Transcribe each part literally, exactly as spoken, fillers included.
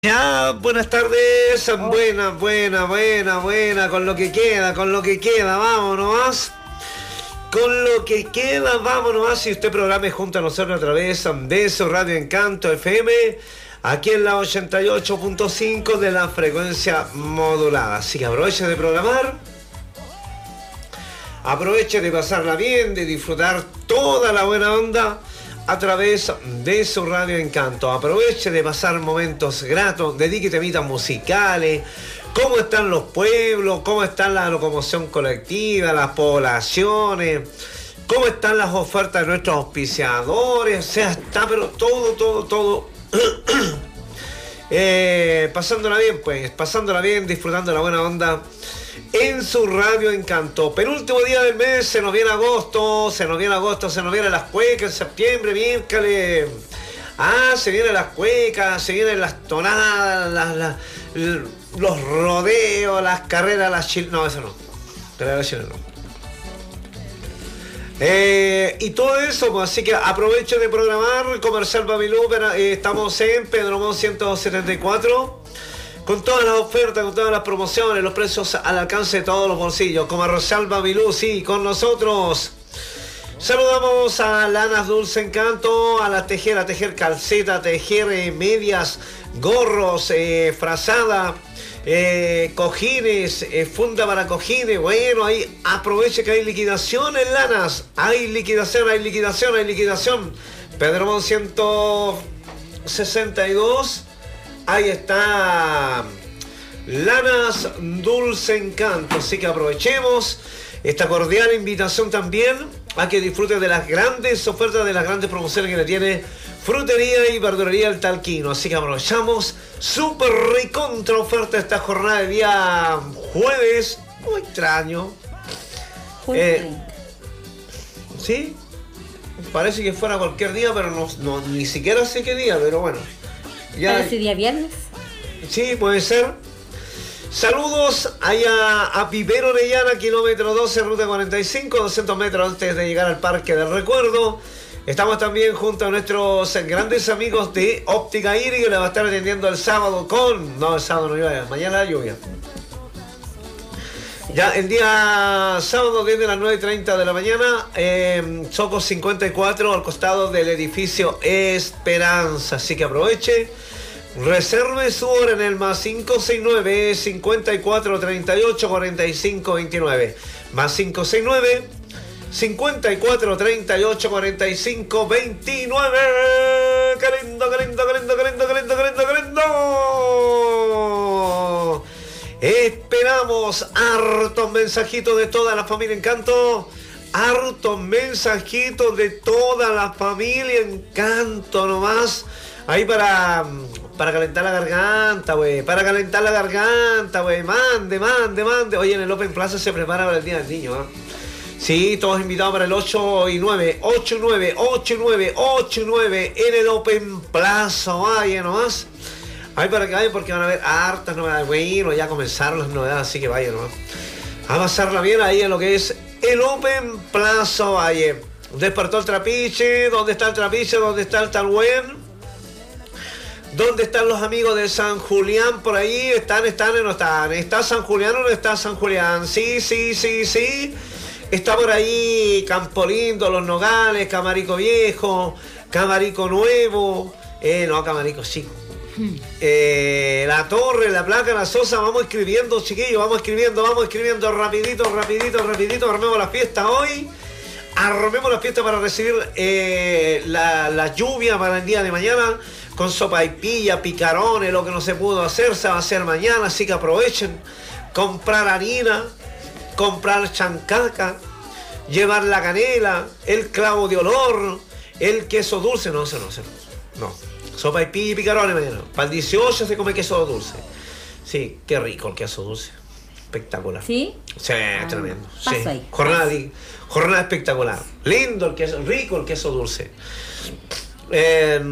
Ya, buenas tardes, buena, buena, buena, buena, con lo que queda, con lo que queda, vámonos más. Con lo que queda, vámonos más. Si usted programe junto a nosotros a través de su Radio Encanto F M, aquí en la ochenta y ocho punto cinco de la frecuencia modulada. Así que aproveche de programar, aproveche de pasarla bien, de disfrutar toda la buena onda a través de su Radio Encanto. Aproveche de pasar momentos gratos, dedique temitas musicales, cómo están los pueblos, cómo está la locomoción colectiva, las poblaciones, cómo están las ofertas de nuestros auspiciadores, o sea, está pero todo, todo, todo eh, pasándola bien, pues, pasándola bien, disfrutando la buena onda en su Radio Encanto. Penúltimo día del mes, se nos viene agosto, se nos viene agosto, se nos vienen las cuecas en septiembre, miércoles. Ah, se vienen las cuecas, se vienen las tonadas, las, las, los rodeos, las carreras, las chilenas. No, eso no. Carreras chilenas no. Eh, y todo eso, pues, así que aprovecho de programar. Comercial Babilú, eh, estamos en Pedro Mon ciento setenta y cuatro. Con todas las ofertas, con todas las promociones, los precios al alcance de todos los bolsillos. Comercial Babilú, sí, con nosotros. Saludamos a Lanas Dulce Encanto, a la tejer, a tejer calceta, tejer eh, medias, gorros, eh, frazada, eh, cojines, eh, funda para cojines. Bueno, ahí aproveche que hay liquidación en Lanas. Hay liquidación, hay liquidación, hay liquidación. Pedro Mon ciento sesenta y dos. Ahí está Lanas Dulce Encanto, así que aprovechemos esta cordial invitación también a que disfruten de las grandes ofertas, de las grandes promociones que le tiene Frutería y Verdulería El Talquino. Así que aprovechamos súper recontra oferta esta jornada de día jueves, muy extraño. Eh, ¿Sí? Parece que fuera cualquier día, pero no, no, ni siquiera sé qué día, pero bueno. Ya. ¿Parece día viernes? Sí, puede ser. Saludos allá a Pipero Orellana, kilómetro doce, ruta cuarenta y cinco, doscientos metros antes de llegar al Parque del Recuerdo. Estamos también junto a nuestros grandes amigos de Óptica Iris, que le va a estar atendiendo el sábado con... No, el sábado no llueve, mañana lluvia. Ya el día sábado desde las nueve y treinta de la mañana, eh, Soco cincuenta y cuatro al costado del edificio Esperanza. Así que aproveche, reserve su hora en el más cinco seis nueve, cincuenta y cuatro treinta y ocho cuarenta y cinco veintinueve. Más cinco seis nueve, cincuenta y cuatro treinta y ocho cuarenta y cinco veintinueve. ¡Qué lindo, qué lindo, qué lindo, qué lindo, qué lindo, qué lindo, qué lindo! Esperamos hartos mensajitos de toda la familia Encanto. Hartos mensajitos de toda la familia Encanto nomás. Ahí para, para calentar la garganta, güey. Para calentar la garganta, güey. Mande, mande, mande. Oye, en el Open Plaza se prepara para el Día del Niño, ¿eh? Sí, todos invitados para el ocho y nueve. ocho y nueve, ocho y nueve, ocho y nueve en el Open Plaza. Vaya nomás. Ahí para que vayan porque van a ver hartas novedades. Bueno, ya comenzaron las novedades, así que vayan nomás. A pasarla bien ahí en lo que es el Open Plaza Valle. Despertó el trapiche. ¿Dónde está el trapiche? ¿Dónde está el talhuén? ¿Dónde están los amigos de San Julián? Por ahí están, están o no están. ¿Está San Julián o no está San Julián? Sí, sí, sí, sí. Está por ahí Campo Lindo, Los Nogales, Camarico Viejo, Camarico Nuevo. Eh, no, Camarico Chico. Eh, la Torre, La Placa, La Sosa. Vamos escribiendo, chiquillos, vamos escribiendo, vamos escribiendo rapidito, rapidito, rapidito. Armemos la fiesta hoy. Armemos la fiesta para recibir eh, la, la lluvia para el día de mañana. Con sopaipilla, picarones, lo que no se pudo hacer, se va a hacer mañana. Así que aprovechen. Comprar harina, comprar chancaca, llevar la canela, el clavo de olor, el queso dulce. No, eso no, eso no. No. Sopaipilla y picarones mañana. Para el dieciocho se come queso dulce. Sí, qué rico el queso dulce. Espectacular. ¿Sí? Sí, ah, tremendo. Paso Sí. ahí. Jornada, jornada espectacular. Lindo el queso, rico el queso dulce. Eh,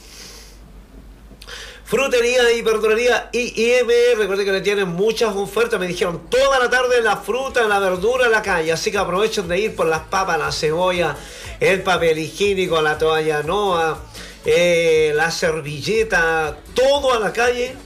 Frutería y verdulería I M. Recuerden que le tienen muchas ofertas. Me dijeron toda la tarde la fruta, la verdura, la calle. Así que aprovechen de ir por las papas, la cebolla, el papel higiénico, la toalla Noa, eh, la servilleta, todo a la calle,